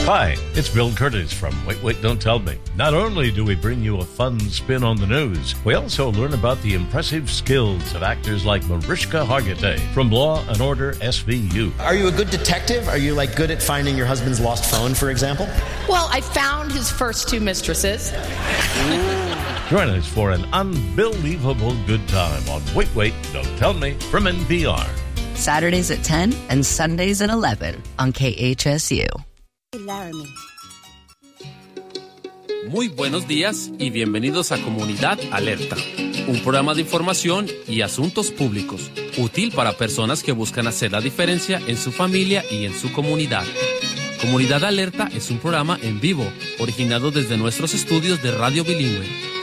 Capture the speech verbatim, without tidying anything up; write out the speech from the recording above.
Hi, it's Bill Curtis from Wait, Wait, Don't Tell Me. Not only do we bring you a fun spin on the news, we also learn about the impressive skills of actors like Mariska Hargitay from Law and Order S V U. Are you a good detective? Are you like good at finding your husband's lost phone, for example? Well, I found his first two mistresses. Join us for an unbelievable good time on Wait, Wait, Don't Tell Me from N P R. Saturdays at ten and Sundays at eleven on K H S U. Muy buenos días y bienvenidos a Comunidad Alerta, un programa de información y asuntos públicos, útil para personas que buscan hacer la diferencia en su familia y en su comunidad. Comunidad Alerta es un programa en vivo, originado desde nuestros estudios de Radio Bilingüe.